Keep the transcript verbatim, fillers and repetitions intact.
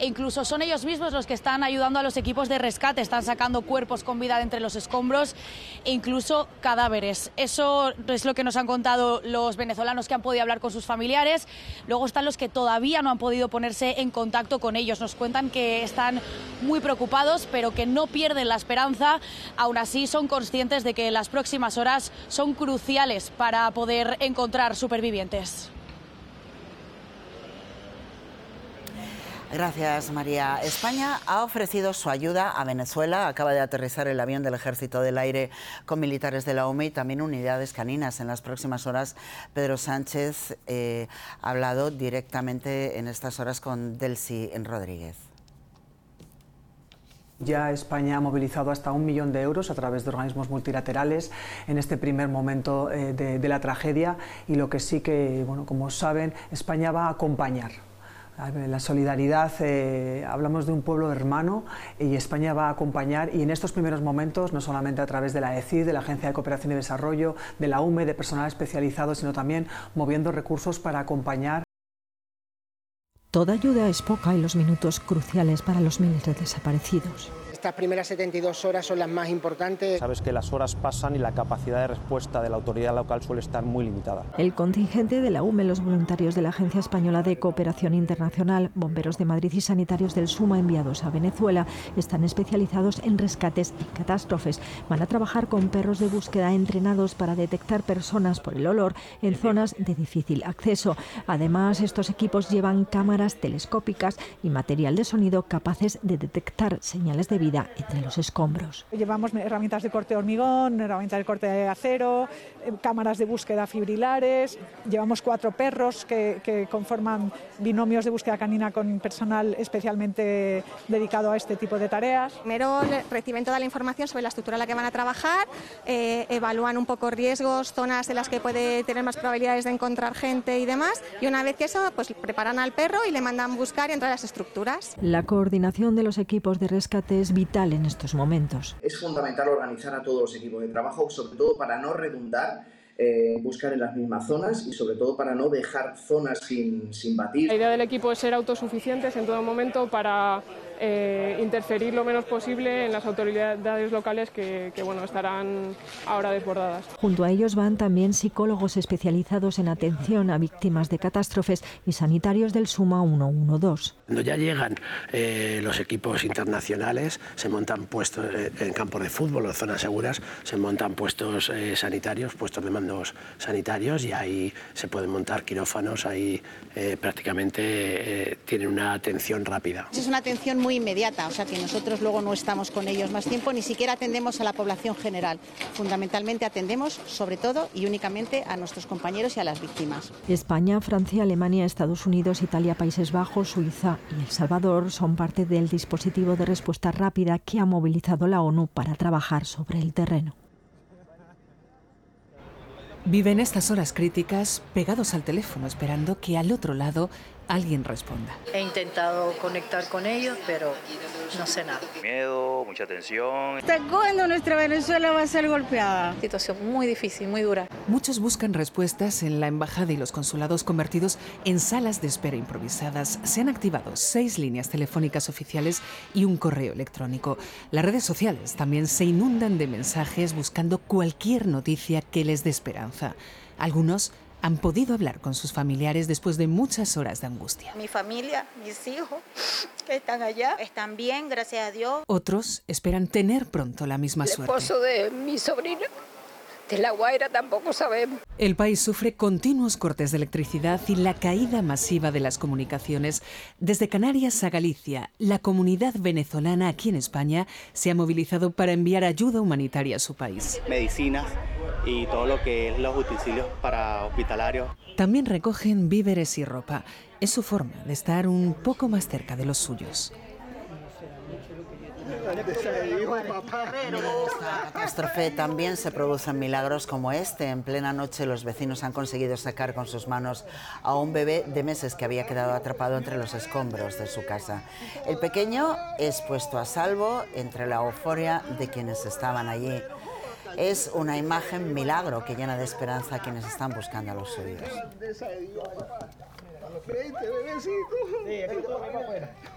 incluso son ellos mismos los que están ayudando a los equipos de rescate, están sacando cuerpos con vida de entre los escombros e incluso cadáveres. Eso es lo que nos han contado los venezolanos que han podido hablar con sus familiares. Luego están los que todavía no han podido ponerse en contacto con ellos. Nos cuentan que están muy preocupados, pero que no pierden la esperanza. Aún así, son conscientes de que las próximas horas son cruciales para poder encontrar supervivientes. Gracias, María. España ha ofrecido su ayuda a Venezuela. Acaba de aterrizar el avión del Ejército del Aire con militares de la U M E y también unidades caninas. En las próximas horas, Pedro Sánchez eh, ha hablado directamente en estas horas con Delcy Rodríguez. Ya España ha movilizado hasta un millón de euros a través de organismos multilaterales en este primer momento eh, de, de la tragedia, y lo que sí que, bueno, como saben, España va a acompañar. La solidaridad, eh, hablamos de un pueblo hermano y España va a acompañar, y en estos primeros momentos no solamente a través de la E C I D, de la Agencia de Cooperación y Desarrollo, de la U M E, de personal especializado, sino también moviendo recursos para acompañar. Toda ayuda es poca en los minutos cruciales para los miles de desaparecidos. Estas primeras setenta y dos horas son las más importantes. Sabes que las horas pasan y la capacidad de respuesta de la autoridad local suele estar muy limitada. El contingente de la U M E, los voluntarios de la Agencia Española de Cooperación Internacional, bomberos de Madrid y sanitarios del SUMA enviados a Venezuela están especializados en rescates y catástrofes. Van a trabajar con perros de búsqueda entrenados para detectar personas por el olor en zonas de difícil acceso. Además, estos equipos llevan cámaras telescópicas y material de sonido capaces de detectar señales de vida entre los escombros. Llevamos herramientas de corte de hormigón, herramientas de corte de acero, cámaras de búsqueda fibrilares, llevamos cuatro perros que, que conforman binomios de búsqueda canina con personal especialmente dedicado a este tipo de tareas. Primero reciben toda la información sobre la estructura en la que van a trabajar, eh, evalúan un poco riesgos, zonas en las que puede tener más probabilidades de encontrar gente y demás, y una vez que eso, pues preparan al perro y le mandan buscar y entrar a las estructuras. La coordinación de los equipos de rescate es vital en estos momentos. Es fundamental organizar a todos los equipos de trabajo, sobre todo para no redundar, eh, buscar en las mismas zonas y sobre todo para no dejar zonas sin, sin batir. La idea del equipo es ser autosuficientes en todo momento para eh, interferir lo menos posible en las autoridades locales que, que bueno, estarán ahora desbordadas. Junto a ellos van también psicólogos especializados en atención a víctimas de catástrofes y sanitarios del SUMA ciento doce. Cuando ya llegan eh, los equipos internacionales, se montan puestos eh, en campos de fútbol o zonas seguras, se montan puestos eh, sanitarios, puestos de mandos sanitarios, y ahí se pueden montar quirófanos, ahí eh, prácticamente eh, tienen una atención rápida. Es una atención muy inmediata, o sea que nosotros luego no estamos con ellos más tiempo, ni siquiera atendemos a la población general. Fundamentalmente atendemos sobre todo y únicamente a nuestros compañeros y a las víctimas. España, Francia, Alemania, Estados Unidos, Italia, Países Bajos, Suiza y El Salvador son parte del dispositivo de respuesta rápida que ha movilizado la ONU para trabajar sobre el terreno. Viven estas horas críticas pegados al teléfono, esperando que al otro lado alguien responda. He intentado conectar con ellos, pero no sé nada. Miedo, mucha tensión. ¿Hasta cuándo nuestra Venezuela va a ser golpeada? Situación muy difícil, muy dura. Muchos buscan respuestas en la embajada y los consulados convertidos en salas de espera improvisadas. Se han activado seis líneas telefónicas oficiales y un correo electrónico. Las redes sociales también se inundan de mensajes buscando cualquier noticia que les dé esperanza. Algunos han podido hablar con sus familiares después de muchas horas de angustia. Mi familia, mis hijos, que están allá, están bien, gracias a Dios. Otros esperan tener pronto la misma El suerte. El esposo de mi sobrina, de La Guaira, tampoco sabemos. El país sufre continuos cortes de electricidad y la caída masiva de las comunicaciones. Desde Canarias a Galicia, la comunidad venezolana aquí en España se ha movilizado para enviar ayuda humanitaria a su país. Medicinas y todo lo que es los utensilios para hospitalarios. También recogen víveres y ropa. Es su forma de estar un poco más cerca de los suyos. En esta catástrofe también se producen milagros como este. En plena noche los vecinos han conseguido sacar con sus manos a un bebé de meses que había quedado atrapado entre los escombros de su casa. El pequeño es puesto a salvo entre la euforia de quienes estaban allí. Es una imagen milagro que llena de esperanza a quienes están buscando a los suyos.